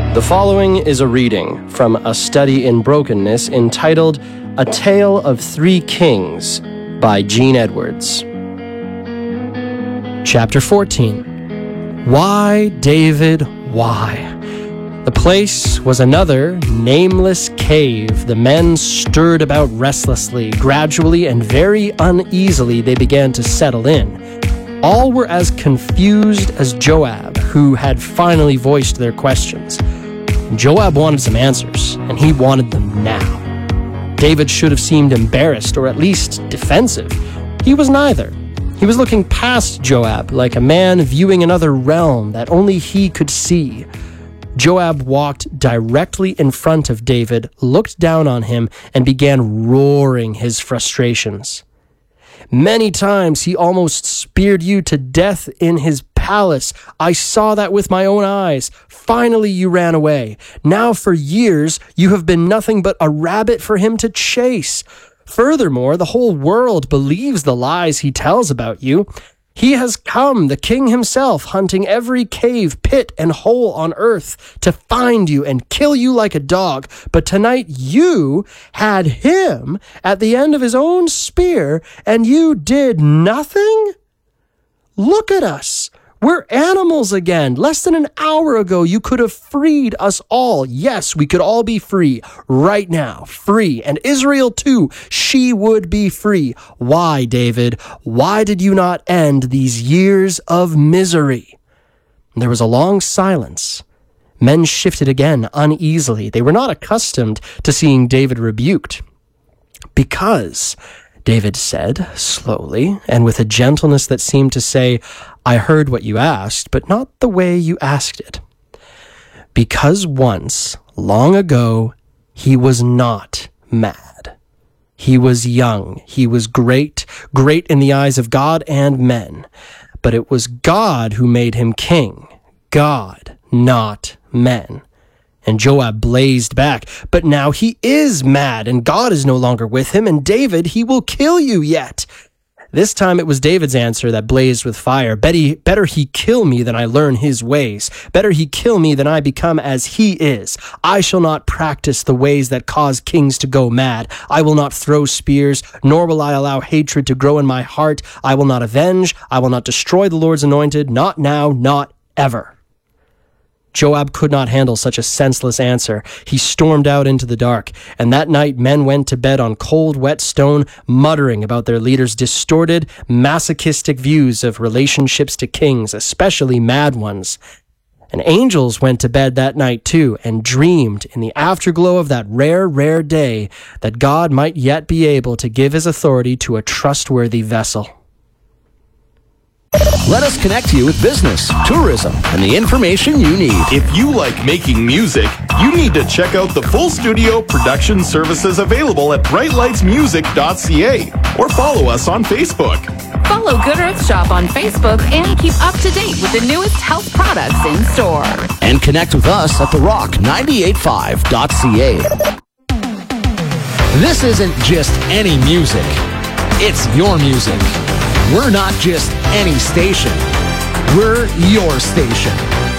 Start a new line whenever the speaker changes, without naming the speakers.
The following is a reading from A Study in Brokenness entitled A Tale of Three Kings by Gene Edwards. Chapter 14. Why, David, why? The place was another nameless cave. The men stirred about restlessly. Gradually and very uneasily they began to settle in. All were as confused as Joab, who had finally voiced their questions. Joab wanted some answers, and he wanted them now. David should have seemed embarrassed, or at least defensive. He was neither. He was looking past Joab, like a man viewing another realm that only he could see. Joab walked directly in front of David, looked down on him, and began roaring his frustrations. Many times he almost speared you to death in his palace. I saw that with my own eyes. Finally you ran away. Now for years you have been nothing but a rabbit for him to chase. Furthermore, the whole world believes the lies he tells about you. He has come, the king himself, hunting every cave, pit, and hole on earth to find you and kill you like a dog. But tonight you had him at the end of his own spear, and you did nothing? Look at us. We're animals again. Less than an hour ago, you could have freed us all. Yes, we could all be free right now. Free. And Israel too. She would be free. Why, David? Why did you not end these years of misery? There was a long silence. Men shifted again uneasily. They were not accustomed to seeing David rebuked. Because, David said, slowly, and with a gentleness that seemed to say, I heard what you asked, but not the way you asked it. Because once, long ago, he was not mad. He was young. He was great, great in the eyes of God and men. But it was God who made him king. God, not men. And Joab blazed back, but now he is mad, and God is no longer with him, and David, he will kill you yet. This time it was David's answer that blazed with fire. Better he kill me than I learn his ways. Better he kill me than I become as he is. I shall not practice the ways that cause kings to go mad. I will not throw spears, nor will I allow hatred to grow in my heart. I will not avenge. I will not destroy the Lord's anointed. Not now, not ever. Joab could not handle such a senseless answer. He stormed out into the dark, and that night men went to bed on cold, wet stone, muttering about their leader's distorted, masochistic views of relationships to kings, especially mad ones. And angels went to bed that night too, and dreamed in the afterglow of that rare, rare day that God might yet be able to give his authority to a trustworthy vessel.
Let us connect you with business, tourism, and the information you need.
If you like making music, you need to check out the full studio production services available at brightlightsmusic.ca or follow us on Facebook.
Follow Good Earth Shop on Facebook and keep up to date with the newest health products in store.
And connect with us at therock985.ca. This isn't just any music. It's your music. We're not just any station. We're your station.